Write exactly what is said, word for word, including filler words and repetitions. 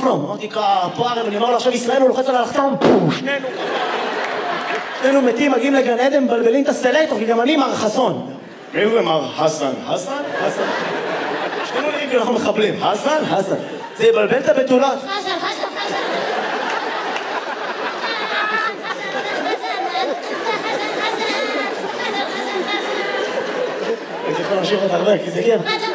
לחתום. אמרתי כפוערם, אני אומר לו עכשיו ישראל, הוא לוחץ עליי לחתום, פו, שנינו. שנינו מתים, מגיעים לגן עדן, מבלבלים את הסלקטור, כי גם אני מר חסון. מי זה מר חסן? חסן? חסן? שנינו נראים כאילו אנחנו מחבלים. חסן? חסן. זה יבלבל את הבתולות. חסן, חסן, חסן. אני יכול להמשיך עוד הרבה, כי זה כן.